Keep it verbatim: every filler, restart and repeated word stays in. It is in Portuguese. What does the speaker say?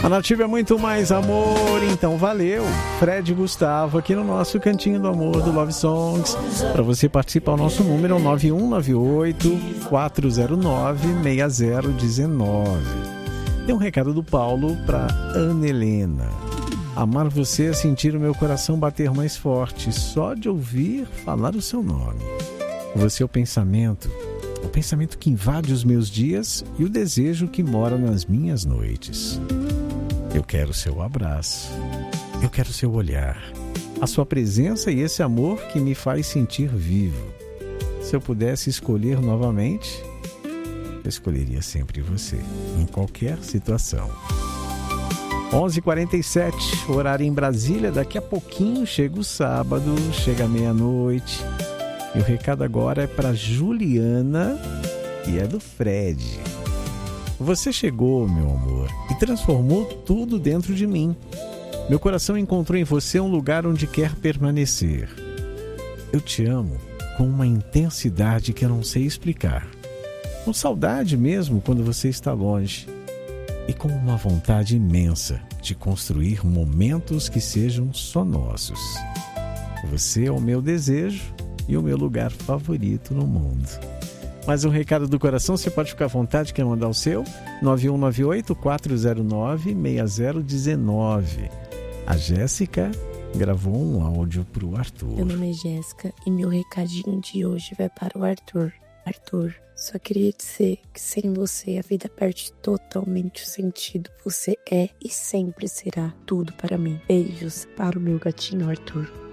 A Nativa é muito mais amor, então valeu. Fred e Gustavo aqui no nosso Cantinho do Amor do Love Songs. Para você participar, o nosso número é o nove um nove oito, quatro zero nove, seis zero um nove. Tem um recado do Paulo para Ana Helena. Amar você é sentir o meu coração bater mais forte só de ouvir falar o seu nome. Você é o pensamento, o pensamento que invade os meus dias e o desejo que mora nas minhas noites. Eu quero seu abraço, eu quero seu olhar, a sua presença e esse amor que me faz sentir vivo. Se eu pudesse escolher novamente, eu escolheria sempre você, em qualquer situação. onze e quarenta e sete, horário em Brasília. Daqui a pouquinho chega o sábado, chega a meia-noite. E o recado agora é para Juliana e é do Fred. Você chegou, meu amor, e transformou tudo dentro de mim. Meu coração encontrou em você um lugar onde quer permanecer. Eu te amo com uma intensidade que eu não sei explicar. Com saudade mesmo quando você está longe. E com uma vontade imensa de construir momentos que sejam só nossos. Você é o meu desejo e o meu lugar favorito no mundo. Mais um recado do coração, você pode ficar à vontade, quer mandar o seu? nove um nove oito, quatro zero nove, seis zero um nove. A Jéssica gravou um áudio para o Arthur. Meu nome é Jéssica e meu recadinho de hoje vai para o Arthur. Arthur, só queria dizer que sem você a vida perde totalmente o sentido. Você é e sempre será tudo para mim. Beijos para o meu gatinho Arthur.